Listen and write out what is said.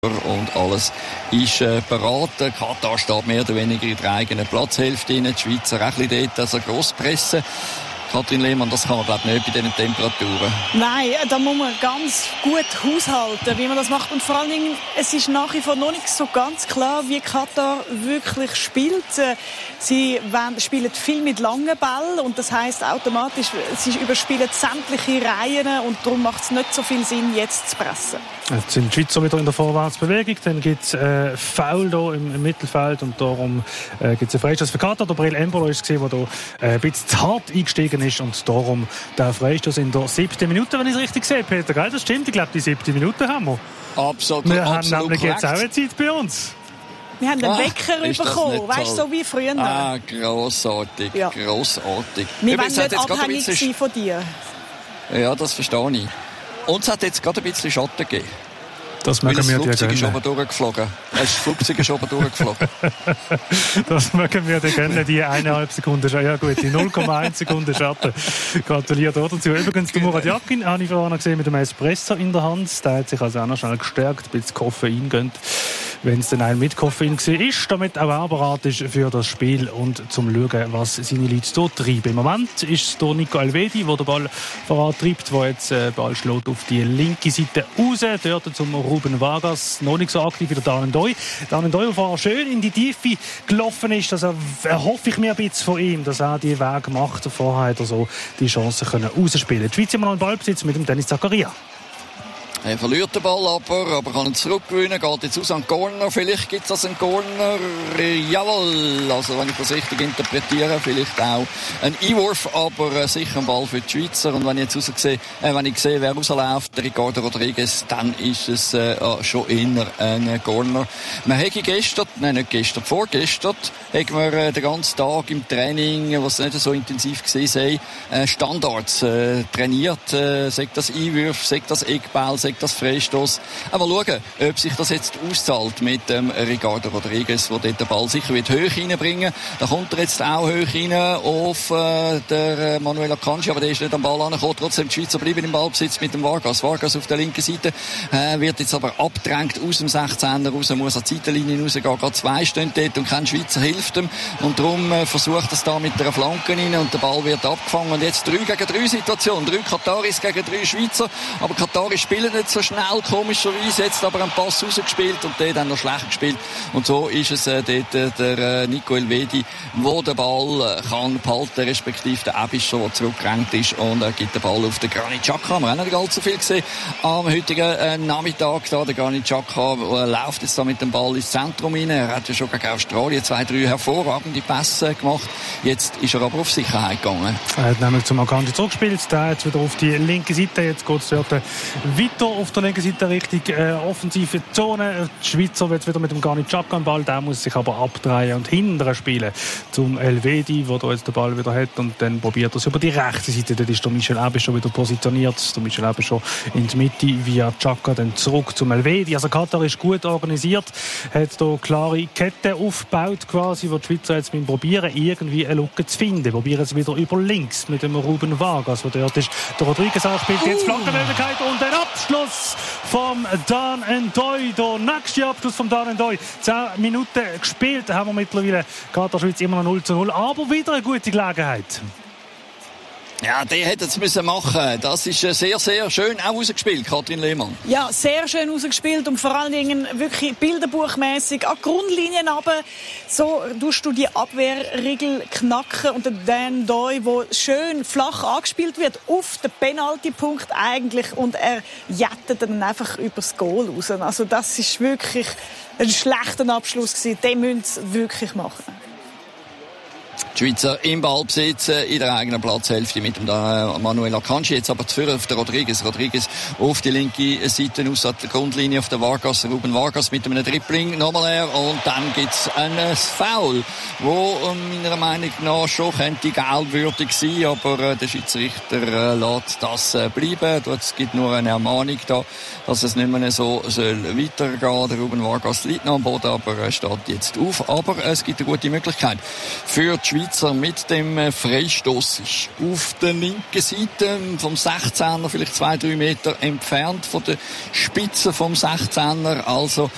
und alles ist beraten. Katar steht mehr oder weniger in der eigenen Platzhälfte rein. Die Schweizer auch ein bisschen dort, also gross pressen. Katrin Lehmann, das kann man glaube ich nicht bei diesen Temperaturen. Nein, da muss man ganz gut haushalten, wie man das macht. Und vor allen Dingen, es ist nach wie vor noch nicht so ganz klar, wie Katar wirklich spielt. Sie spielen viel mit langen Bällen und das heisst automatisch, sie überspielen sämtliche Reihen und darum macht es nicht so viel Sinn, jetzt zu pressen. Jetzt sind die Schweizer wieder in der Vorwärtsbewegung, dann gibt es Foul hier im Mittelfeld und darum gibt es einen Freistoß für Katar. Der Breel Embolo ist gesehen, der hier ein bisschen zu hart eingestiegen ist und darum der Freistoß in der 7. Minute, wenn ich es richtig sehe, Peter, gell? Das stimmt, ich glaube, die 7. Minute haben wir. Absolut. Wir haben nämlich jetzt auch eine Zeit bei uns. Wir haben den Wecker bekommen, weißt du, so wie früher. Ah, grossartig, ja. Grossartig. Wir wollen nicht abhängig sein von dir. Ja, das verstehe ich. Und es hat jetzt gerade ein bisschen Schatten gegeben. Das mögen wir dir gönnen. Das Flugzeug ist oben durchgeflogen. Das mögen wir dir gönnen, die 1,5 Sekunden Schatten. Ja gut, die 0,1 Sekunden Schatten. Gratuliert auch dazu. Übrigens, der Murat Yakin habe ich vorhin gesehen mit dem Espresso in der Hand. Der hat sich also auch noch schnell gestärkt, ein bisschen Koffein gönnt, wenn es dann ein mit Koffein war, damit auch er bereit ist für das Spiel und zum Schauen, was seine Leute dort treiben. Im Moment ist es der Nico Elvedi, der den Ball vorantreibt, der jetzt Ball schlägt auf die linke Seite raus, dort zum Ruben Vargas, noch nicht so aktiv wie der Dan N'Doye. Dan N'Doye, der vorher schön in die Tiefe gelaufen ist, also erhoffe ich mir ein bisschen von ihm, dass er die Weg macht. Vorher hat er so die Chance rausspielen. Die Schweiz immer noch in Ballbesitz mit dem Dennis Zakaria. Er verliert den Ball aber kann ihn zurückgewinnen, geht jetzt aus an den Corner, vielleicht gibt es einen Corner, jawohl, also wenn ich das richtig interpretiere, vielleicht auch ein Einwurf, aber sicher ein Ball für die Schweizer und wenn ich jetzt wenn ich sehe, wer rausläuft, Ricardo Rodriguez, dann ist es schon eher ein Corner. Man hätte vorgestern, haben wir den ganzen Tag im Training, was nicht so intensiv gesehen sei, Standards trainiert, sagt das Einwurf, sagt das Eckball, das Freistoß. Aber schauen, ob sich das jetzt auszahlt mit dem Ricardo Rodriguez, der dort den Ball sicher wird hoch reinbringen. Da kommt er jetzt auch hoch rein auf der Manuel Akanji, aber der ist nicht am Ball angekommen. Trotzdem die Schweizer bleiben im Ballbesitz mit dem Vargas. Vargas auf der linken Seite wird jetzt aber abgedrängt aus dem 16er raus, muss an die Seitenlinie rausgehen. Gerade zwei stehen dort und kein Schweizer hilft ihm. Und darum versucht er es da mit einer Flanke rein und der Ball wird abgefangen. Und jetzt 3 gegen 3 Situation. 3 Kataris gegen 3 Schweizer. Aber Kataris spielen nicht so schnell, komischerweise. Jetzt aber einen Pass rausgespielt und der dann noch schlecht gespielt. Und so ist es dort der Nico Elvedi, der den Ball kann behalten, respektive der Ebischer, der zurückgerannt ist und gibt den Ball auf den Granit Xhaka. Wir haben nicht allzu viel gesehen am heutigen Nachmittag. Da, der Granit Xhaka läuft jetzt da mit dem Ball ins Zentrum rein. Er hat ja schon gegen Australien 2-3 hervorragende Pässe gemacht. Jetzt ist er aber auf Sicherheit gegangen. Er hat nämlich zum Akanji zurückgespielt. Der jetzt wieder auf die linke Seite. Jetzt geht es dort weiter auf der linken Seite Richtung offensive Zone. Die Schweizer wird wieder mit dem Granit Xhaka am Ball. Der muss sich aber abdrehen und hinterher spielen zum Elvedi, der da jetzt den Ball wieder hat. Und dann probiert er es über die rechte Seite. Dort ist der Michel Ebbe schon wieder positioniert. Der Michel Ebbe schon in die Mitte via Xhaka, dann zurück zum Elvedi. Also Katar ist gut organisiert, hat hier klare Ketten aufgebaut quasi, wo die Schweizer jetzt probieren, irgendwie eine Lücke zu finden. Probieren es wieder über links mit dem Ruben Vargas, der dort ist. Der Rodriguez auch spielt jetzt Flankenmöglichkeit und ein Abschluss vom Dan N'Doye. Der nächste Abschluss vom Dan N'Doye. 10 Minuten gespielt haben wir mittlerweile. Katar-Schweiz immer noch 0-0, aber wieder eine gute Gelegenheit. Ja, der hätte es müssen machen. Das ist sehr, sehr schön auch rausgespielt, Katrin Lehmann. Ja, sehr schön rausgespielt und vor allen Dingen wirklich bilderbuchmässig an Grundlinien runter. So tust du die Abwehrriegel knacken und der Dan N'Doye, der schön flach angespielt wird, auf den Penaltypunkt eigentlich und er jettet dann einfach übers Goal raus. Also das ist wirklich ein schlechter Abschluss gewesen. Den müssen sie wirklich machen. Die Schweizer im Ballbesitz in der eigenen Platzhälfte mit dem Manuel Akanji. Jetzt aber zu auf den Rodriguez. Rodriguez auf die linke Seite aus der Grundlinie auf den Vargas. Ruben Vargas mit einem Dribbling. Nochmal her. Und dann gibt's ein Foul, wo meiner Meinung nach schon könnte gelbwürdig sein. Aber der Schiedsrichter lässt das bleiben. Es gibt nur eine Ermahnung da, dass es nicht mehr so weitergehen soll. Der Ruben Vargas liegt noch am Boden, aber er steht jetzt auf. Aber es gibt eine gute Möglichkeit für die Schweizer mit dem Freistoß auf der linken Seite vom 16er, vielleicht 2-3 Meter entfernt von der Spitze vom 16er. Also